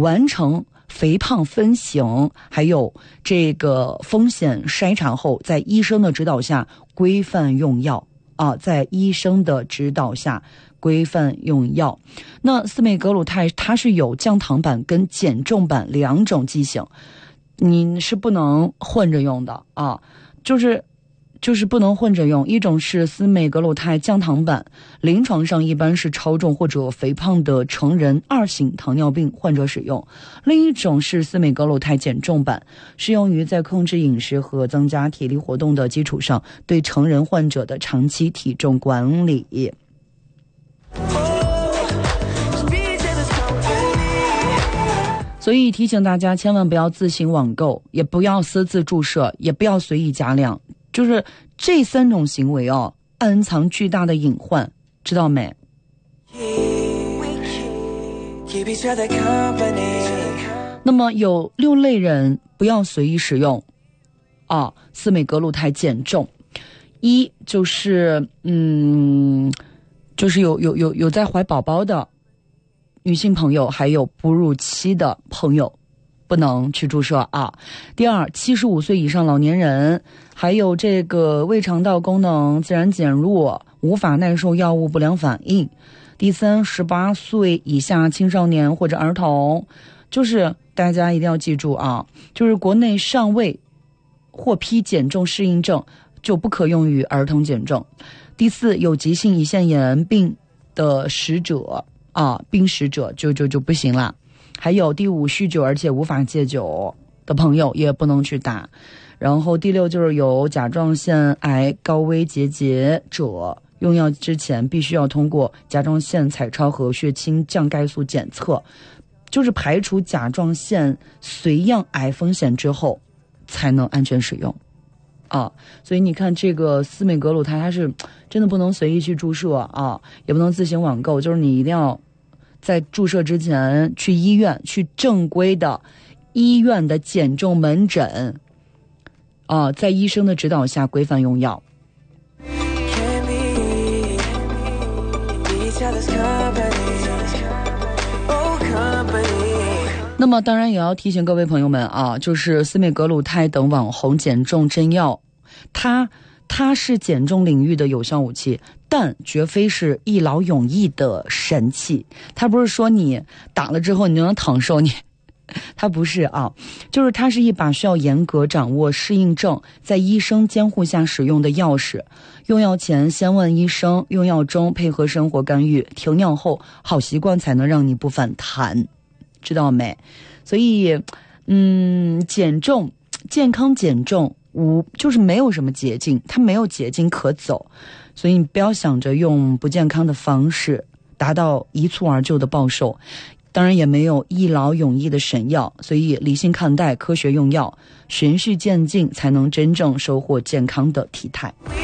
完成肥胖分型还有这个风险筛查后，在医生的指导下规范用药啊，在医生的指导下规范用药。那司美格鲁肽它是有降糖版跟减重版2种剂型，你是不能混着用的啊，就是不能混着用。一种是司美格鲁肽降糖版，临床上一般是超重或者肥胖的成人2型糖尿病患者使用。另一种是司美格鲁肽减重版，适用于在控制饮食和增加体力活动的基础上，对成人患者的长期体重管理。所以提醒大家，千万不要自行网购，也不要私自注射，也不要随意加量。就是这3种行为哦，暗藏巨大的隐患，知道没？那么有6类人不要随意使用啊，司美格鲁肽减重。一就是就是有在怀宝宝的女性朋友，还有哺乳期的朋友不能去注射啊。第二，75岁以上老年人，还有这个胃肠道功能自然减弱，无法耐受药物不良反应。第三，18岁以下青少年或者儿童，就是大家一定要记住啊，就是国内尚未获批减重适应症就不可用于儿童减重。第四，有急性胰腺炎病的使者啊，病史者就不行了。还有第5，酗酒而且无法戒酒的朋友也不能去打。然后第6就是有甲状腺癌高危结节者，用药之前必须要通过甲状腺彩超和血清降钙素检测，就是排除甲状腺髓样癌风险之后才能安全使用啊。所以你看这个司美格鲁肽它是真的不能随意去注射啊，也不能自行网购，就是你一定要在注射之前去医院，去正规的医院的减重门诊啊，在医生的指导下规范用药。那么当然也要提醒各位朋友们啊，就是司美格鲁肽等网红减重真药，它是减重领域的有效武器，但绝非是一劳永逸的神器。它不是说你打了之后你就能躺瘦，它不是啊，就是它是一把需要严格掌握适应症，在医生监护下使用的钥匙。用药前先问医生，用药中配合生活干预，停药后好习惯才能让你不反弹，知道没？所以减重，健康减重就是没有什么捷径，它没有捷径可走，所以你不要想着用不健康的方式达到一蹴而就的暴瘦，当然也没有一劳永逸的神药，所以理性看待，科学用药，循序渐进，才能真正收获健康的体态。